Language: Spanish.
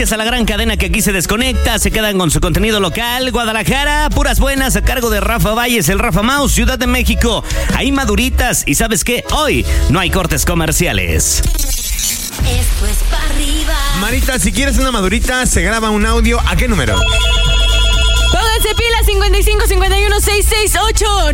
Gracias a la gran cadena que aquí se desconecta, se quedan con su contenido local. Guadalajara, puras buenas a cargo de Rafa Valles, el Rafa Mouse. Ciudad de México, hay maduritas. Y ¿sabes qué? Hoy no hay cortes comerciales. Esto es para arriba. Marita, si quieres una madurita, se graba un audio. ¿A qué número? Pónganse pilas 55 51 668